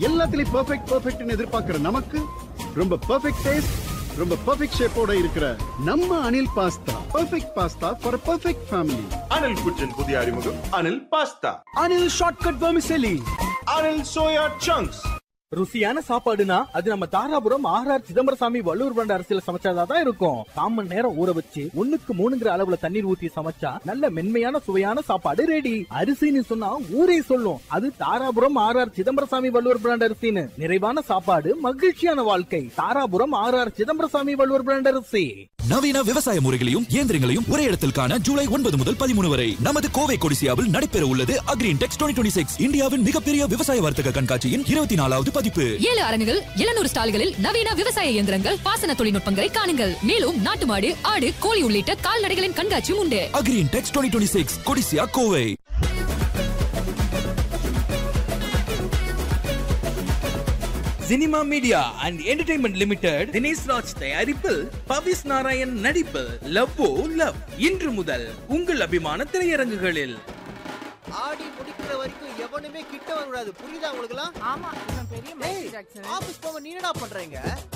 எல்லாத்துலயும் பெர்ஃபெக்ட்னு எதிர்பார்க்கிற நமக்கு ரொம்ப பெர்ஃபெக்ட் டேஸ்ட், ரொம்ப பெர்ஃபெக்ட் ஷேப்போட இருக்கிற நம்ம Anil pasta perfect pasta for perfect family. Anil குச்சின் புதிய அறிமுகம் Anil pasta. Anil shortcut vermicelli. Anil soya chunks. ருசியான சாப்பாடுனா அது நம்ம தாராபுரம் ஆர்ஆர் சிதம்பரசாமி வள்ளுவர் பிராண்ட் அரிசியில சமைச்சாதான் இருக்கும். 1/4 மணி நேரம் ஊற வச்சு 1க்கு 3ங்கிற அளவுல தண்ணீர் ஊத்தி சமைச்சா நல்ல மென்மையான சுவையான சாப்பாடு ரெடி. அரிசின்னு சொன்னா ஊரே சொல்லும் அது தாராபுரம் ஆர்ஆர் சிதம்பரசாமி வள்ளுவர் பிராண்ட் அரிசின்னு. நிறைவான சாப்பாடு மகிழ்ச்சியான வாழ்க்கை. தாராபுரம் ஆர்ஆர் சிதம்பரசாமி வள்ளுவர் பிராண்ட் அரிசி. நவீன விவசாய முறைகளையும் இயந்திரங்களையும் ஒரே இடத்தில் காண ஜூலை 9 முதல் 13 வரை நமது கோவை கொடிசியாவில் நடைபெற உள்ளது அக்ரின்டெக்ஸ் 2026 இந்தியாவின் மிகப்பெரிய விவசாய வர்த்தக கண்காட்சியின் 24வது பதிப்பு. 7 அரங்குகள், 700 ஸ்டால்களில் நவீன விவசாய இயந்திரங்கள், பாசன தொழில்நுட்பங்களை காணுங்கள். மேலும் நாட்டு மாடு, ஆடு, கோழி உள்ளிட்ட கால்நடைகளின் கண்காட்சியும் உண்டு. Agrintex 2026 Codissia Kovai. Cinema media and entertainment limited Dinesh Raj தயாரிப்பில் பவிஸ் நாராயண் நடிப்பில் லவ்வோ லவ் இன்று முதல் உங்கள் அபிமான திரையரங்குகளில். ஆடி முடிக்கிற வரைக்கும் எவனுமே கிட்ட வரக்கூடாது. புரியுதா உங்களுக்கு? ஆமா, இவன் பெரிய மைக்கேல் ஜாக்சன். ஆபீஸ் போக நீ என்னடா பண்றீங்க?